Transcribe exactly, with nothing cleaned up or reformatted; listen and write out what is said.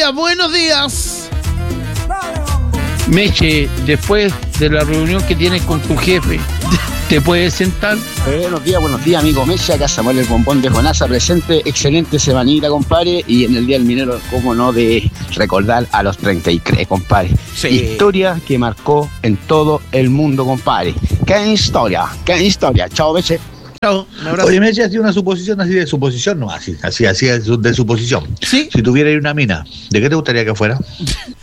días, buenos días. Meche, después de la reunión que tienes con tu jefe, ¿te puedes sentar? Buenos días, buenos días, amigo Meche. Acá Samuel el Bombón de Jonasa presente. Excelente semanita, compadre. Y en el Día del Minero, cómo no, de recordar a los treinta y tres, compadre. Sí. Historia que marcó en todo el mundo, compadre. ¡Qué historia! ¡Qué historia! Chao, Meche. Chao, un abrazo. Oye, Meche, hacía una suposición así de suposición, no, así, así, así de suposición. ¿Sí? Si tuviera una mina, ¿de qué te gustaría que fuera?